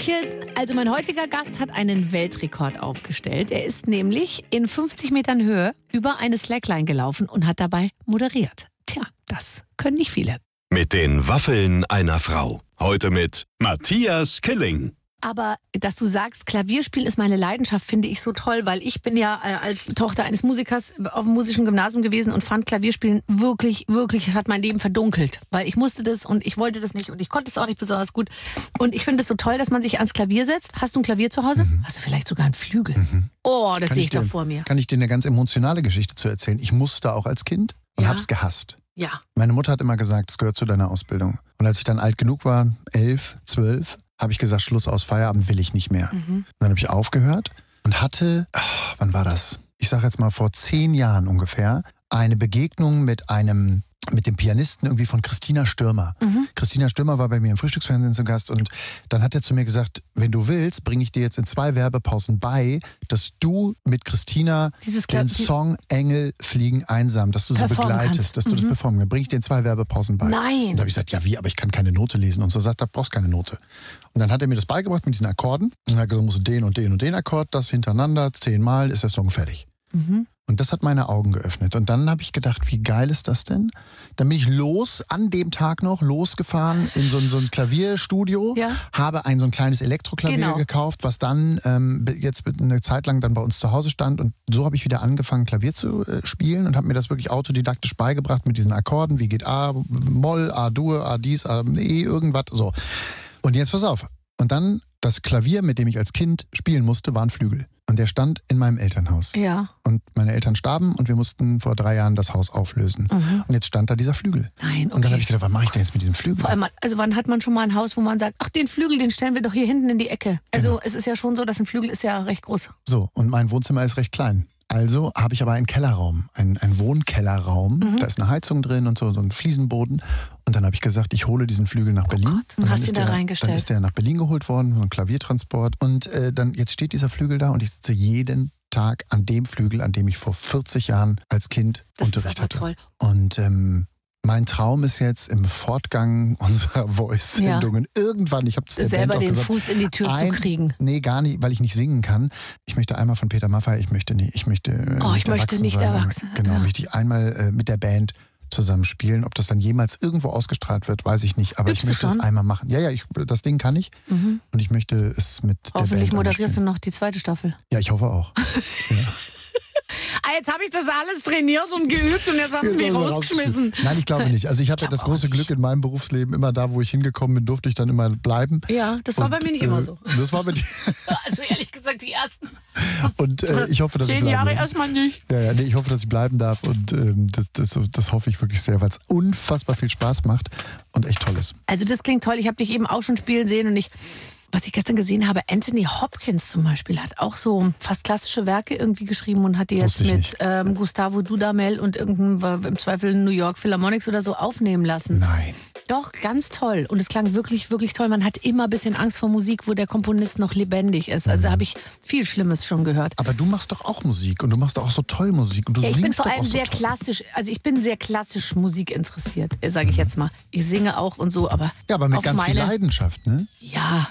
Also mein heutiger Gast hat einen Weltrekord aufgestellt. Er ist nämlich in 50 Metern Höhe über eine Slackline gelaufen und hat dabei moderiert. Tja, das können nicht viele. Mit den Waffeln einer Frau. Heute mit Matthias Killing. Aber dass du sagst, Klavierspielen ist meine Leidenschaft, finde ich so toll, weil ich bin ja als Tochter eines Musikers auf dem musischen Gymnasium gewesen und fand Klavierspielen wirklich, es hat mein Leben verdunkelt. Weil ich musste das und ich wollte das nicht und ich konnte es auch nicht besonders gut. Und ich finde es so toll, dass man sich ans Klavier setzt. Hast du ein Klavier zu Hause? Hast du vielleicht sogar einen Flügel? Oh, das sehe ich doch vor mir. Kann ich dir eine ganz emotionale Geschichte zu erzählen? Ich musste auch als Kind und hab's gehasst. Ja. Meine Mutter hat immer gesagt, es gehört zu deiner Ausbildung. Und als ich dann alt genug war, 11, 12, habe ich gesagt, Schluss aus, Feierabend will ich nicht mehr. Dann habe ich aufgehört und hatte, wann war das? Ich sage jetzt mal vor 10 Jahren ungefähr, eine Begegnung mit dem Pianisten irgendwie von Christina Stürmer. Christina Stürmer war bei mir im Frühstücksfernsehen zu Gast und dann hat er zu mir gesagt, wenn du willst, bringe ich dir jetzt in 2 Werbepausen bei, dass du mit Christina den Song Engel fliegen einsam, dass du sie begleitest, dass du das performen kannst. Bring ich dir in 2 Werbepausen bei. Nein. Und da habe ich gesagt, ja wie, aber ich kann keine Note lesen. Und so sagt er, brauchst keine Note. Und dann hat er mir das beigebracht mit diesen Akkorden. Und er hat gesagt, du musst den und den und den Akkord, das hintereinander, 10-mal ist der Song fertig. Und das hat meine Augen geöffnet. Und dann habe ich gedacht, wie geil ist das denn? Dann bin ich an dem Tag noch losgefahren in so ein Klavierstudio, habe so ein kleines Elektroklavier gekauft, was dann jetzt eine Zeit lang dann bei uns zu Hause stand. Und so habe ich wieder angefangen, Klavier zu spielen und habe mir das wirklich autodidaktisch beigebracht mit diesen Akkorden. Wie geht A, Moll, A-Dur, A-Dies, A-E, irgendwas. So. Und jetzt pass auf. Und dann das Klavier, mit dem ich als Kind spielen musste, war ein Flügel. Und der stand in meinem Elternhaus. Ja. Und meine Eltern starben und wir mussten vor 3 Jahren das Haus auflösen. Und jetzt stand da dieser Flügel. Nein, okay. Und dann habe ich gedacht, was mache ich denn jetzt mit diesem Flügel? Vor allem, also wann hat man schon mal ein Haus, wo man sagt, ach, den Flügel, den stellen wir doch hier hinten in die Ecke. Also es ist ja schon so, dass ein Flügel ist ja recht groß. So, und mein Wohnzimmer ist recht klein. Also habe ich aber einen Kellerraum, einen Wohnkellerraum. Da ist eine Heizung drin und so ein Fliesenboden. Und dann habe ich gesagt, ich hole diesen Flügel nach Berlin. Gott, und hast ihn da reingestellt. Dann ist der nach Berlin geholt worden, so ein Klaviertransport. Und jetzt steht dieser Flügel da und ich sitze jeden Tag an dem Flügel, an dem ich vor 40 Jahren als Kind Unterricht hatte. Das ist aber toll. Und mein Traum ist jetzt im Fortgang unserer Voice-Sendungen irgendwann, ich habe es selber den Fuß in die Tür zu kriegen. Nee, gar nicht, weil ich nicht singen kann. Ich möchte einmal von Peter Maffay, ich möchte nicht erwachsen. Genau, möchte ich einmal mit der Band zusammen spielen. Ob das dann jemals irgendwo ausgestrahlt wird, weiß ich nicht. Aber ich möchte es einmal machen. Ja, das Ding kann ich. Und ich möchte es mit der Band. Hoffentlich moderierst du noch die 2. Staffel. Ja, ich hoffe auch. Ja. Jetzt habe ich das alles trainiert und geübt und jetzt haben sie mich rausgeschmissen. Nein, ich glaube nicht. Also ich hatte das große Glück in meinem Berufsleben, immer da, wo ich hingekommen bin, durfte ich dann immer bleiben. Ja, das war bei mir nicht immer so. Das war bei dir. Also ehrlich gesagt, die ersten. Und ich hoffe, dass 10 Jahre erstmal nicht. Ja, nee, ich hoffe, dass ich bleiben darf und das hoffe ich wirklich sehr, weil es unfassbar viel Spaß macht und echt toll ist. Also das klingt toll. Ich habe dich eben auch schon spielen sehen und was ich gestern gesehen habe, Anthony Hopkins zum Beispiel hat auch so fast klassische Werke irgendwie geschrieben und hat die jetzt mit Gustavo Dudamel und im Zweifel New York Philharmonics oder so aufnehmen lassen. Nein. Doch, ganz toll. Und es klang wirklich, wirklich toll. Man hat immer ein bisschen Angst vor Musik, wo der Komponist noch lebendig ist. Also da habe ich viel Schlimmes schon gehört. Aber du machst doch auch Musik und du machst doch auch so toll Musik. Und du ich singst bin vor allem doch auch sehr klassisch, also ich bin sehr klassisch Musik interessiert, sage ich jetzt mal. Ich singe auch und so, aber ja, aber mit ganz viel Leidenschaft, ne? Ja.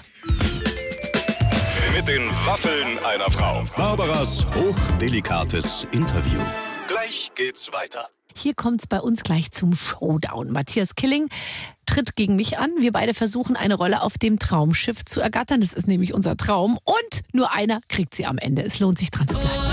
Mit den Waffeln einer Frau. Barbaras hochdelikates Interview. Gleich geht's weiter. Hier kommt's bei uns gleich zum Showdown. Matthias Killing tritt gegen mich an. Wir beide versuchen, eine Rolle auf dem Traumschiff zu ergattern. Das ist nämlich unser Traum. Und nur einer kriegt sie am Ende. Es lohnt sich, dran zu bleiben.